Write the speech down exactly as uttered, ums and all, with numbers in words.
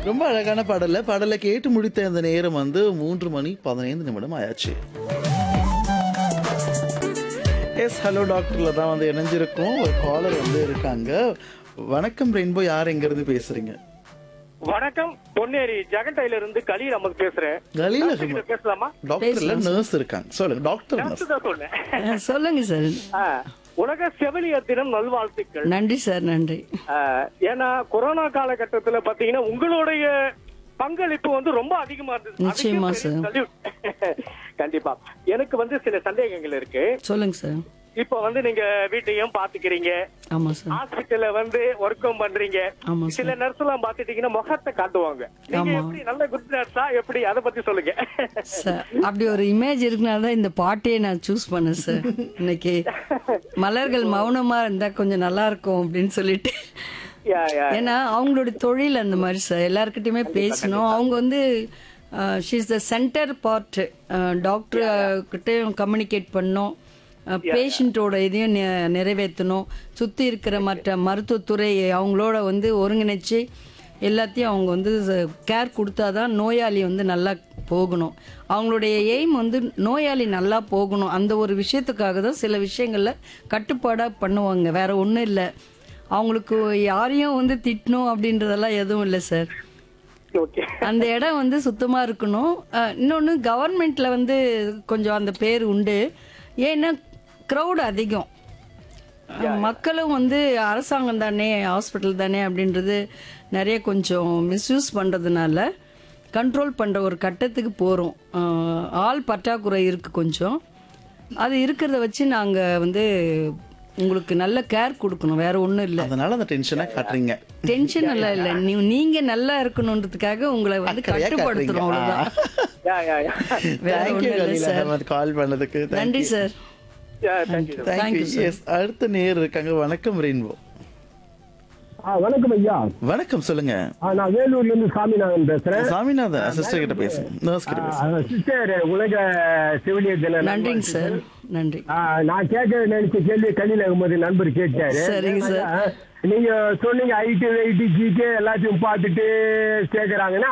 ரொம்ப அழகான பாடல்ல பாடலை கேட்டு முடித்த அந்த நேரம் வந்து மூன்று மணி பதினைந்து நிமிடம் ஆயாச்சு. எஸ் ஹலோ டாக்டர்ல தான் வந்து இணைஞ்சிருக்கோம். ஒரு காலர் வந்து இருக்காங்க. வணக்கம் ரெயின்போ, யார் எங்க இருந்து பேசுறீங்க? வணக்கம், பொன்னேரி ஜெகண்டையில இருந்து கலீல் அமது பேசுறேன். கலீல் டாக்டர் கிட்ட பேசலாமா? டாக்டர் இல்ல, நர்ஸ் இருக்காங்க. சொல்லுங்க டாக்டர். நர்ஸ் டாக்டர் தான் சொன்னேன். அஹ், சொல்லுங்க சார். ஆ, உலக செவிலியர் தினம் நல்வாழ்த்துக்கள். நன்றி சார், நன்றி. ஆ, ஏன்னா கொரோனா காலகட்டத்துல பாத்தீங்கன்னா உங்களுடைய பங்களிப்பு வந்து ரொம்ப அதிகமா இருந்தது. நிச்சயமா அதுக்கே பெரிய சார். salute. கண்டிப்பா. எனக்கு வந்து சில சந்தேகங்கள் இருக்கு. சொல்லுங்க சார். இப்ப வந்து நீங்க வீட்டையும் பாத்துக்கிறீங்க, ஆமா சார். ஹாஸ்பிட்டல்ல வந்து ஒர்க்கும் பண்றீங்க. ஆமா சில சார். நர்ஸ் எல்லாம் பாத்துட்டீங்கன்னா முகத்தை காட்டுவாங்க. நீங்க ஆமா. எப்படி நல்ல குட் நர்ஸா எப்படி, அத பத்தி சொல்லுங்க. சார், அப்படி ஒரு இமேஜ் இருக்குனால தான் இந்த பாட்டையே நான் சூஸ் பண்ணேன் சார். இன்னைக்கு மலர்கள் மௌனமா இருந்தா கொஞ்சம் நல்லா இருக்கும் அப்படின்னு சொல்லிட்டு. யா, யா. ஏன்னா அவங்களோட தொழில் அந்த மாதிரி சார். எல்லாருக்கிட்டையுமே பேசணும். அவங்க வந்து she is the centre part. Doctor கிட்டையும் கம்யூனிகேட் பண்ணணும், பேஷண்ட்டோட இதையும் நெ- நிறைவேற்றணும். சுற்றி இருக்கிற மற்ற மருத்துவத்துறை அவங்களோட வந்து ஒருங்கிணைச்சு எல்லாத்தையும் அவங்க வந்து கேர் கொடுத்தாதான் நோயாளி வந்து நல்லா போகணும். அவங்களுடைய எய்ம் வந்து நோயாளி நல்லா போகணும். அந்த ஒரு விஷயத்துக்காக தான் சில விஷயங்களில் கட்டுப்பாடாக பண்ணுவாங்க. வேற ஒன்றும் இல்லை. அவங்களுக்கு யாரையும் வந்து திட்டணும் அப்படின்றதெல்லாம் எதுவும் இல்லை சார். ஓகே. அந்த இடம் வந்து சுத்தமா இருக்கணும். அஹ், இன்னொன்னு கவர்மெண்ட்ல வந்து கொஞ்சம் அந்த பேர் உண்டு. ஏன்னா க்ரௌட் அதிகம். அஹ், மக்களும் வந்து அரசாங்கம் தானே, ஹாஸ்பிட்டல் தானே அப்படின்றது நிறைய கொஞ்சம் மிஸ்யூஸ் பண்றதுனால கண்ட்ரோல் பண்ற ஒரு கட்டத்துக்கு போறோம். அஹ், ஆள் பற்றாக்குறை இருக்கு கொஞ்சம். அது இருக்கிறத வச்சு நாங்க வந்து உங்களுக்கு நல்ல கேர் கொடுக்கணும். வேற ஒண்ணும் இல்லை. அதனால அந்த டென்ஷனா காட்டுறீங்க. டென்ஷன் எல்லாம் இல்ல. நீ- நீங்க நல்லா இருக்கணும்ன்றதுக்காக உங்களை வந்து அக்கறையா கட்டுப்படுத்துறோம், காட்டுறீங்க. அவ்வளவுதான். யா, யா, யா. வேற Thank you, ஒண்ணும் இல்ல கலீல் சார். அகமது, கால் பண்ணதுக்கு. Thank நன்றி you. Sir. Yeah, thank you. Thank Thank you. you, sir. Yes, அடுத்த நேர் இருக்காங்க. வணக்கம் ரெயின்போ. ஆ, வணக்கம் ஐயா. வணக்கம், சொல்லுங்க. ஆ, நான் வேலூர்ல இருந்து சாமிநாதன் பேசுறேன். சாமிநாதன் சிஸ்டர் கிட்ட பேசுங்க, நர்ஸ் கிட்ட பேசுங்க. சிஸ்டர், உலக செவிலியர் தின நன்றிங்க சார், நன்றி. ஆ, நான் கேட்க நினைச்ச கேள்வி கலீல் அகமது நண்பர் கேட்டாரு. சரிங்க சார். நீங்க சொன்னீங்க ஐடி வெயிட் ஜிகே எல்லாத்தையும் பார்த்துட்டு கேக்குறாங்கன்னா